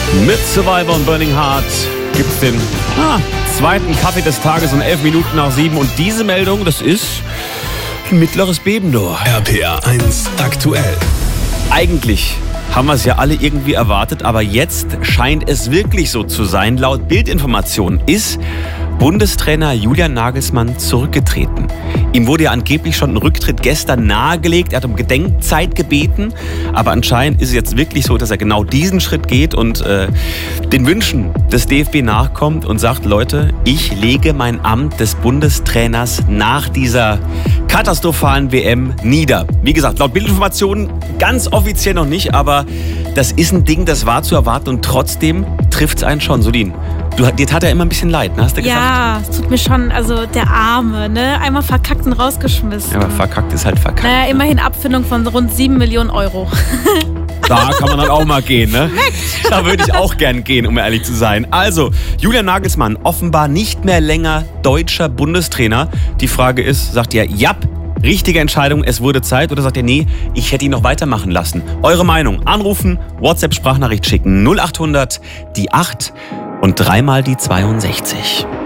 Mit Survivor und Burning Heart gibt's den zweiten Kaffee des Tages um 11 Minuten nach 7. Und diese Meldung, das ist ein mittleres Beben, du. RPR 1 aktuell. Eigentlich haben wir es ja alle irgendwie erwartet, aber jetzt scheint es wirklich so zu sein. Laut Bildinformationen ist Bundestrainer Julian Nagelsmann zurückgetreten. Ihm wurde ja angeblich schon ein Rücktritt gestern nahegelegt. Er hat um Gedenkzeit gebeten. Aber anscheinend ist es jetzt wirklich so, dass er genau diesen Schritt geht und den Wünschen des DFB nachkommt und sagt, Leute, ich lege mein Amt des Bundestrainers nach dieser katastrophalen WM nieder. Wie gesagt, laut Bildinformationen ganz offiziell noch nicht, aber das ist ein Ding, das war zu erwarten und trotzdem trifft es einen schon. Sudin, dir tat er immer ein bisschen leid, ne? Hast du gesagt? Ja, es tut mir schon, also der Arme, ne? Einmal verkackt und rausgeschmissen. Ja, aber verkackt ist halt verkackt. Naja, immerhin Abfindung von rund 7 Millionen Euro. Da kann man dann auch mal gehen, ne? Da würde ich auch gern gehen, um ehrlich zu sein. Also, Julian Nagelsmann, offenbar nicht mehr länger deutscher Bundestrainer. Die Frage ist, sagt ihr, ja, richtige Entscheidung, es wurde Zeit, oder sagt ihr, nee, ich hätte ihn noch weitermachen lassen? Eure Meinung, anrufen, WhatsApp-Sprachnachricht schicken, 0800 die 8 und dreimal die 62.